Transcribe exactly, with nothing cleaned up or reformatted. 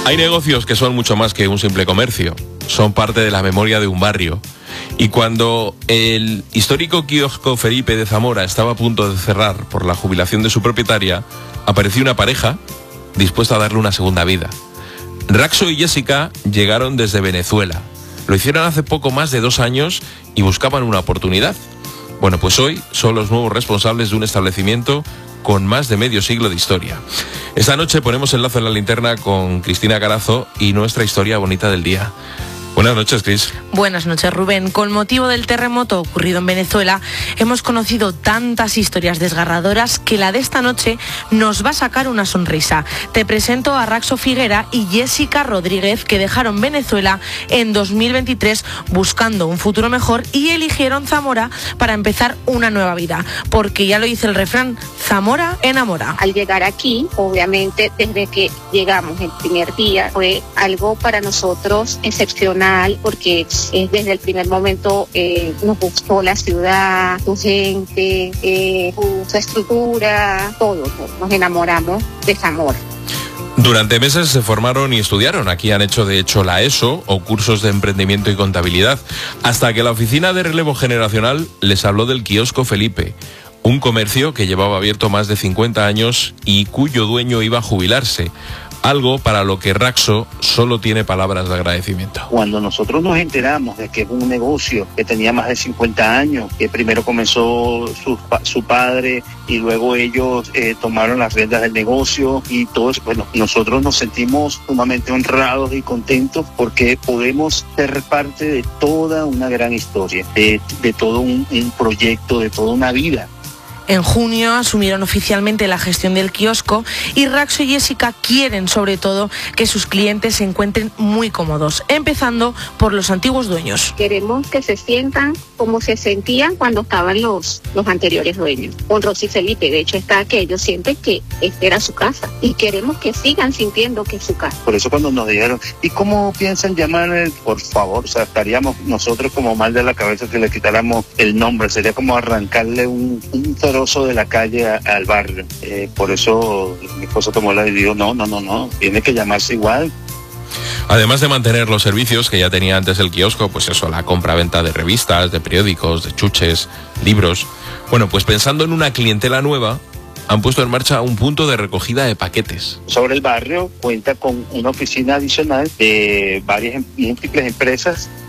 Hay negocios que son mucho más que un simple comercio, son parte de la memoria de un barrio. Y cuando el histórico kiosco Felipe de Zamora estaba a punto de cerrar por la jubilación de su propietaria, apareció una pareja dispuesta a darle una segunda vida. Raxo y Jessica llegaron desde Venezuela. Lo hicieron hace poco más de dos años y buscaban una oportunidad. Bueno, pues hoy son los nuevos responsables de un establecimiento con más de medio siglo de historia. Esta noche ponemos el lazo en la linterna con Cristina Carazo y nuestra historia bonita del día. Buenas noches, Cris. Buenas noches, Rubén. Con motivo del terremoto ocurrido en Venezuela, hemos conocido tantas historias desgarradoras que la de esta noche nos va a sacar una sonrisa. Te presento a Raxo Figuera y Jessica Rodríguez, que dejaron Venezuela en dos mil veintitrés buscando un futuro mejor y eligieron Zamora para empezar una nueva vida. Porque ya lo dice el refrán, Zamora enamora. Al llegar aquí, obviamente, desde que llegamos el primer día, fue algo para nosotros excepcional, porque eh, desde el primer momento eh, nos gustó la ciudad, su gente, eh, su estructura, todo, todo. Nos enamoramos de Zamora. Durante meses se formaron y estudiaron. Aquí han hecho de hecho la ESO o cursos de emprendimiento y contabilidad, hasta que la oficina de relevo generacional les habló del kiosco Felipe, un comercio que llevaba abierto más de cincuenta años y cuyo dueño iba a jubilarse. Algo para lo que Raxo solo tiene palabras de agradecimiento. Cuando nosotros nos enteramos de que es un negocio que tenía más de cincuenta años, que primero comenzó su, su padre y luego ellos eh, tomaron las riendas del negocio y todo eso, bueno, nosotros nos sentimos sumamente honrados y contentos porque podemos ser parte de toda una gran historia, de, de todo un, un proyecto, de toda una vida. En junio asumieron oficialmente la gestión del kiosco y Raxo y Jessica quieren sobre todo que sus clientes se encuentren muy cómodos, empezando por los antiguos dueños. Queremos que se sientan como se sentían cuando estaban los, los anteriores dueños. Con Rosy Felipe, de hecho, está que ellos sienten que esta era su casa y queremos que sigan sintiendo que es su casa. Por eso cuando nos dijeron, ¿y cómo piensan llamar? Por favor, o sea, estaríamos nosotros como mal de la cabeza si le quitáramos el nombre, sería como arrancarle un, un trozo de la calle a, al barrio. Eh, por eso mi esposa tomó la decisión, no, no, no, no, tiene que llamarse igual. Además de mantener los servicios que ya tenía antes el kiosco, pues eso, la compra-venta de revistas, de periódicos, de chuches, libros. Bueno, pues pensando en una clientela nueva, han puesto en marcha un punto de recogida de paquetes. Sobre el barrio cuenta con una oficina adicional de varias múltiples empresas